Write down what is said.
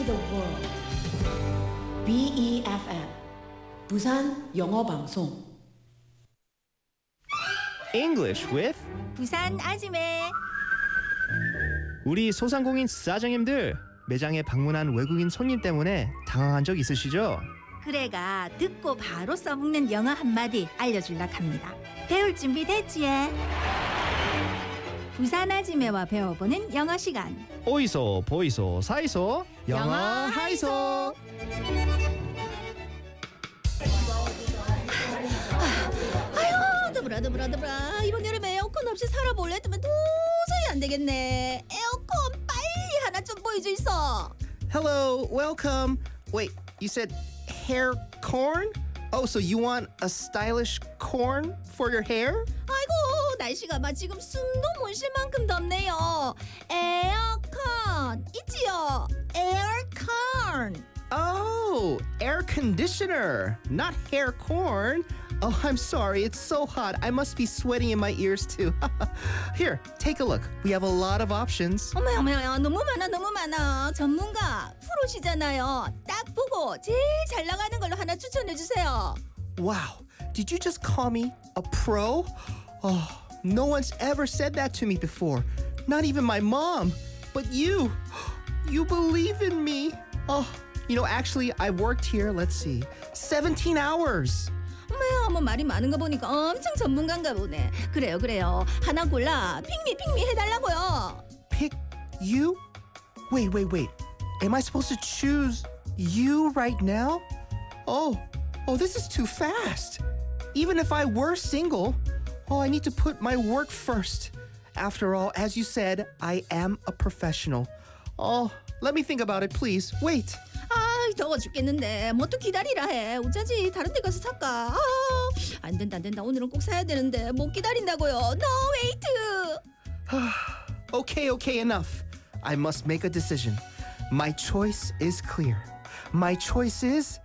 the world. BEFM 부산 영어 방송. English with 부산 아지매. 우리 소상공인 사장님들 매장에 방문한 외국인 손님 때문에 당황한 적 있으시죠? 그래가 듣고 바로 써먹는 영어 한마디 알려줄라 합니다. 배울 준비 됐지? 부산 아지매와 배워보는 영어 시간. 오이소 보이소 사이소 영어 하이소. 더불어. 이번 여름에 에어컨 없이 살아볼래 했더니 도저히 안 되겠네. 에어컨 빨리 하나 좀 보여줘 있어. Hello, welcome. Wait, you said hair corn? Oh, so you want a stylish corn for your hair? 아이고 날씨가 막 지금 숨도 못 쉴 만큼 덥네요. 에어컨 있지요? 에어컨. Oh, air conditioner, not hair corn. Oh, I'm sorry. It's so hot. I must be sweating in my ears too. Here, take a look. We have a lot of options. 어머야 너무 많아. 전문가 프로시잖아요. 딱 보고 제일 잘 나가는 걸로 하나 추천해 주세요. Wow, did you just call me a pro? Oh, no one's ever said that to me before. Not even my mom. But you believe in me. Oh, you know, actually, I worked here, let's see, 17 hours. 어머 말이 많은 거 보니까 엄청 전문가인가 보네. 그래요. 하나 골라. 핑미 해달라고요. Pick you? Wait. Am I supposed to choose you right now? Oh, this is too fast. Even if I were single, I need to put my work first. After all, as you said, I am a professional. Oh, let me think about it, please. Wait. 아 더워 죽겠는데 뭐 또 기다리라 해. 어쩌지 다른 데 가서 살까. 안 된다. 오늘은 꼭 사야 되는데 못 기다린다고요. No wait. Okay, enough. I must make a decision. My choice is clear. My choice is